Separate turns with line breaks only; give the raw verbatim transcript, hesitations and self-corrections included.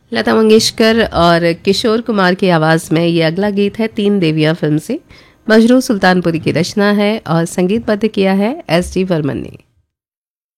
लता मंगेशकर और किशोर कुमार की आवाज़ में ये अगला गीत है तीन देवियां फिल्म से। मजरू सुल्तानपुरी की रचना है और संगीतबद्ध किया है एस डी बर्मन ने।